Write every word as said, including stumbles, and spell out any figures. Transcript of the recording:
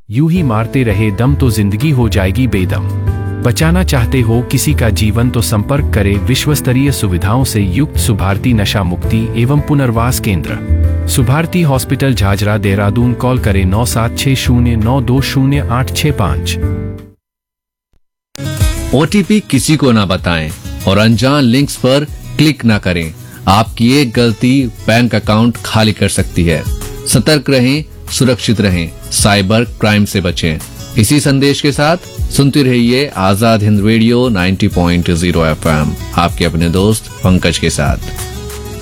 यूं ही मारते रहे दम तो जिंदगी हो जाएगी बेदम। बचाना चाहते हो किसी का जीवन तो संपर्क करें विश्वस्तरीय सुविधाओं से युक्त सुभारती नशा मुक्ति एवं पुनर्वास केंद्र, सुभारती हॉस्पिटल झाझरा देहरादून। कॉल करें नौ सात छह शून्य नौ दो शून्य आठ छह पाँच। ओटीपी किसी को ना बताएं और अनजान लिंक्स पर क्लिक ना करें। आपकी एक गलती बैंक अकाउंट खाली कर सकती है। सतर्क रहें, सुरक्षित रहें, साइबर क्राइम से बचें। इसी संदेश के साथ सुनते रहिए आजाद हिंद रेडियो नब्बे पॉइंट शून्य एफएम, आपके अपने दोस्त पंकज के साथ।